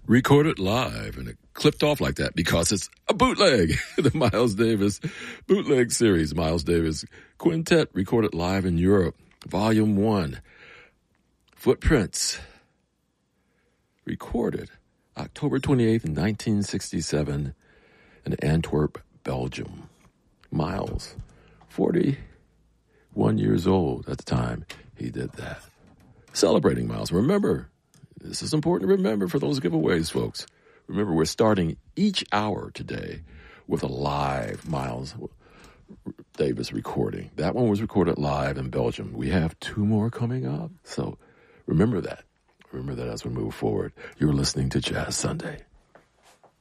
recorded live, and it clipped off like that because it's a bootleg. The Miles Davis bootleg series. Miles Davis Quintet recorded live in Europe. Volume 1. Footprints. Recorded October 28th, 1967 in Antwerp, Belgium. Miles, 41 years old at the time he did that. Celebrating Miles. Remember, this is important to remember for those giveaways, folks. Remember, we're starting each hour today with a live Miles Davis recording. That one was recorded live in Belgium. We have 2 more coming up. So remember that. Remember that as we move forward. You're listening to Jazz Sunday.